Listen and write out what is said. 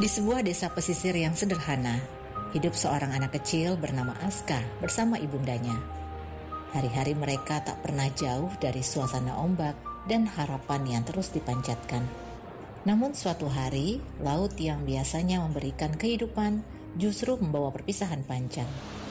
Di sebuah desa pesisir yang sederhana, hidup seorang anak kecil bernama Aska bersama ibundanya. Hari-hari mereka tak pernah jauh dari suasana ombak dan harapan yang terus dipanjatkan. Namun suatu hari, laut yang biasanya memberikan kehidupan justru membawa perpisahan panjang.